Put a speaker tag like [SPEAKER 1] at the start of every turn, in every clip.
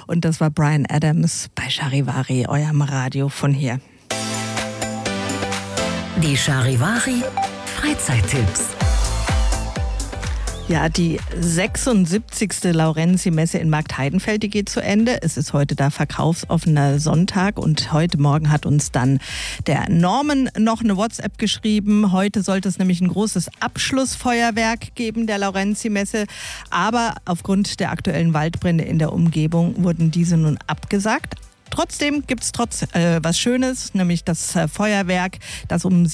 [SPEAKER 1] Und das war Bryan Adams bei Charivari, eurem Radio von hier.
[SPEAKER 2] Die Charivari Freizeittipps.
[SPEAKER 1] Ja, die 76. Laurenzi-Messe in Marktheidenfeld, die geht zu Ende. Es ist heute da verkaufsoffener Sonntag und heute Morgen hat uns dann der Norman noch eine WhatsApp geschrieben. Heute sollte es nämlich ein großes Abschlussfeuerwerk geben der Laurenzi-Messe, aber aufgrund der aktuellen Waldbrände in der Umgebung wurden diese nun abgesagt. Trotzdem gibt es was Schönes, nämlich das Feuerwerk, das um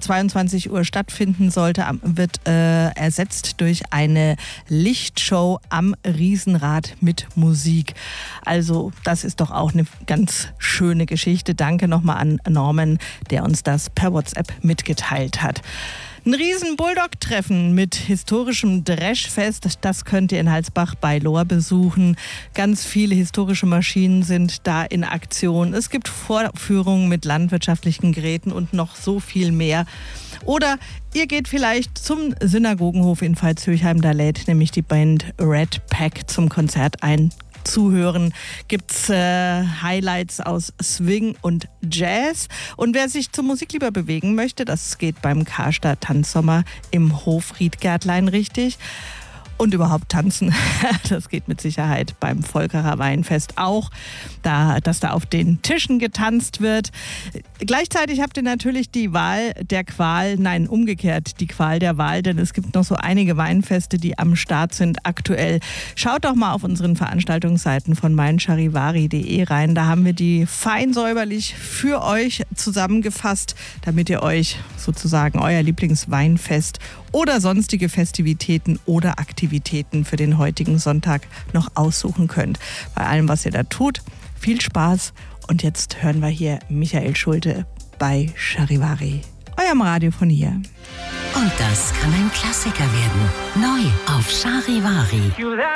[SPEAKER 1] 22 Uhr stattfinden sollte, wird ersetzt durch eine Lichtshow am Riesenrad mit Musik. Also das ist doch auch eine ganz schöne Geschichte. Danke nochmal an Norman, der uns das per WhatsApp mitgeteilt hat. Ein riesen Bulldog-Treffen mit historischem Dreschfest, das könnt ihr in Halsbach bei Lohr besuchen. Ganz viele historische Maschinen sind da in Aktion. Es gibt Vorführungen mit landwirtschaftlichen Geräten und noch so viel mehr. Oder ihr geht vielleicht zum Synagogenhof in Veitshöchheim, da lädt nämlich die Band Red Pack zum Konzert ein. Zuhören gibt's Highlights aus Swing und Jazz. Und wer sich zur Musik lieber bewegen möchte, das geht beim Karstadt Tanzsommer im Hof Riedgärtlein richtig. Und überhaupt tanzen, das geht mit Sicherheit beim Volkerer Weinfest auch, dass da auf den Tischen getanzt wird. Gleichzeitig habt ihr natürlich die Wahl der Qual, nein, umgekehrt, die Qual der Wahl, denn es gibt noch so einige Weinfeste, die am Start sind aktuell. Schaut doch mal auf unseren Veranstaltungsseiten von meincharivari.de rein, da haben wir die fein säuberlich für euch zusammengefasst, damit ihr euch sozusagen euer Lieblingsweinfest oder sonstige Festivitäten oder Aktivitäten für den heutigen Sonntag noch aussuchen könnt. Bei allem, was ihr da tut, viel Spaß. Und jetzt hören wir hier Michael Schulte bei Charivari, eurem Radio von hier.
[SPEAKER 2] Und das kann ein Klassiker werden. Neu auf Charivari.